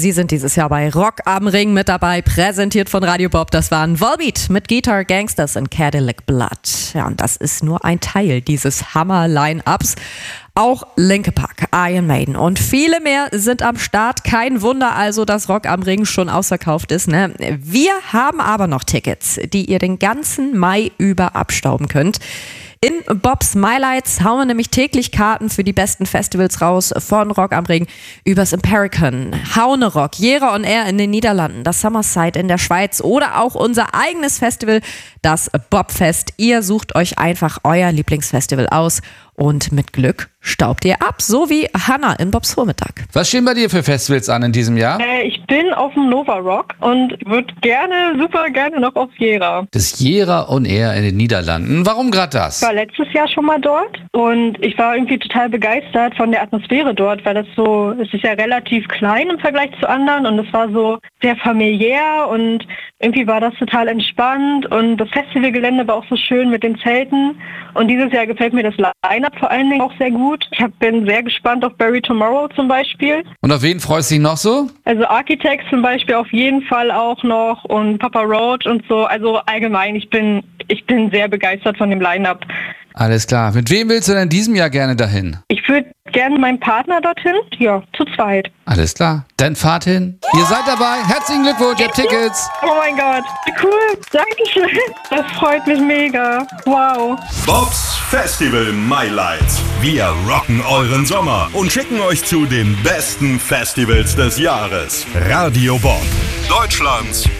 Sie sind dieses Jahr bei Rock am Ring mit dabei, präsentiert von Radio Bob. Das waren Volbeat mit Guitar Gangsters und Cadillac Blood. Ja, und das ist nur ein Teil dieses Hammer-Line-Ups. Auch Linkin Park, Iron Maiden und viele mehr sind am Start. Kein Wunder also, dass Rock am Ring schon ausverkauft ist, ne? Wir haben aber noch Tickets, die ihr den ganzen Mai über abstauben könnt. In Bobs MyLights hauen wir nämlich täglich Karten für die besten Festivals raus, von Rock am Ring übers Impericon, Haune Rock, Jera on Air in den Niederlanden, das Summerside in der Schweiz oder auch unser eigenes Festival, das Bobfest. Ihr sucht euch einfach euer Lieblingsfestival aus und mit Glück staubt ihr ab, so wie Hannah in Bobs Vormittag. Was stehen bei dir für Festivals an in diesem Jahr? Ich bin auf dem Nova Rock und würde super gerne noch auf Jera. Das Jera on Air in den Niederlanden. Warum gerade das? Ich war letztes Jahr schon mal dort und ich war irgendwie total begeistert von der Atmosphäre dort, weil es ist ja relativ klein im Vergleich zu anderen und es war so sehr familiär und irgendwie war das total entspannt und das Festivalgelände war auch so schön mit den Zelten und dieses Jahr gefällt mir das Line-Up vor allen Dingen auch sehr gut. Ich bin sehr gespannt auf Bury Tomorrow zum Beispiel. Und auf wen freust du dich noch so? Also Architects zum Beispiel auf jeden Fall auch noch und Papa Roach und so. Also allgemein, ich bin sehr begeistert von dem Line-Up. Alles klar. Mit wem willst du denn in diesem Jahr gerne dahin? Ich würde gerne meinen Partner dorthin. Ja, zu zweit. Alles klar. Dann fahrt hin. Ihr seid dabei. Herzlichen Glückwunsch, ihr habt Tickets. Oh mein Gott, wie cool. Dankeschön. Das freut mich mega. Wow. Bobs Festival MyLights. Wir rocken euren Sommer und schicken euch zu den besten Festivals des Jahres. Radio Bob, Deutschlands